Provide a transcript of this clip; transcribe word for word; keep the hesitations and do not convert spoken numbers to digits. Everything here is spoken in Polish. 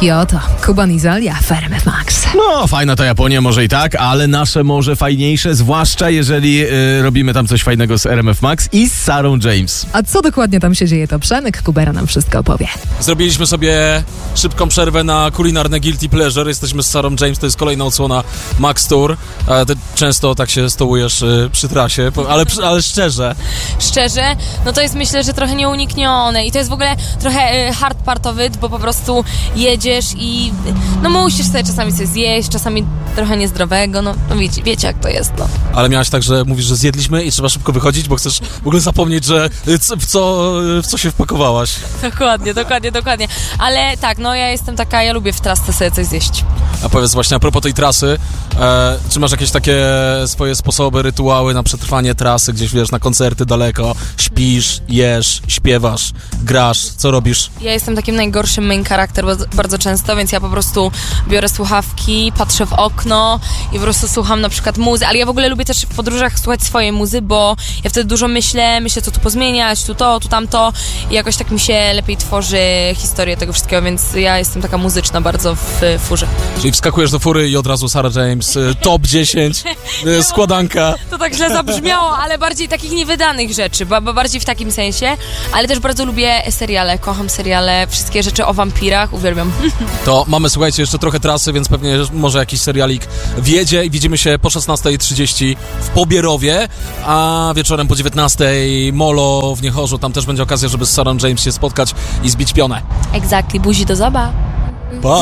Kyoto. Kuba Nizolia w R M F Max. No, fajna ta Japonia może i tak, ale nasze może fajniejsze, zwłaszcza jeżeli y, robimy tam coś fajnego z R M F Max i z Sarą James. A co dokładnie tam się dzieje, to Przemek Kubera nam wszystko opowie. Zrobiliśmy sobie szybką przerwę na kulinarne guilty pleasure. Jesteśmy z Sarą James, to jest kolejna odsłona Max Tour. E, ty często tak się stołujesz y, przy trasie, ale, ale szczerze. Szczerze, no to jest myślę, że trochę nieuniknione i to jest w ogóle trochę y, hard part of it, bo po prostu jedziesz i no musisz sobie czasami coś zjeść, czasami trochę niezdrowego, no, no wiecie, wiecie jak to jest, no. Ale miałaś tak, że mówisz, że zjedliśmy i trzeba szybko wychodzić, bo chcesz w ogóle zapomnieć, że y, c- w co, w co się wpakowałaś. Dokładnie, dokładnie, dokładnie. Ale tak, no ja jestem taka, ja lubię w trasce sobie coś zjeść. A powiedz właśnie, a propos tej trasy, e, czy masz jakieś takie swoje sposoby, rytuały na przetrwanie trasy, gdzieś wiesz, na koncerty daleko, śpisz, jesz, śpiewasz, grasz, co robisz? Ja jestem takim najgorszym main character bardzo, bardzo często, więc ja po prostu biorę słuchawki, patrzę w okno i po prostu słucham na przykład muzy, ale ja w ogóle lubię też w podróżach słuchać swojej muzy, bo ja wtedy dużo myślę, myślę co tu pozmieniać, tu to, tu tamto i jakoś tak mi się lepiej tworzy historię tego wszystkiego, więc ja jestem taka muzyczna bardzo w furze. Czyli wskakujesz do fury i od razu Sarah James, y, top dziesięć, y, składanka. To tak źle zabrzmiało, ale bardziej takich niewydanych rzeczy, bo, bo bardziej w takim sensie, ale też bardzo lubię seriale, kocham seriale, wszystkie rzeczy o wampirach, uwielbiam. To mamy, słuchajcie, jeszcze trochę trasy, więc pewnie może jakiś serialik wjedzie i widzimy się po szesnasta trzydzieści w Pobierowie, a wieczorem po dziewiętnastej Molo w Niechorzu, tam też będzie okazja, żeby z Sarah James się spotkać i zbić pionę. Exactly, buzi do zoba. Pa!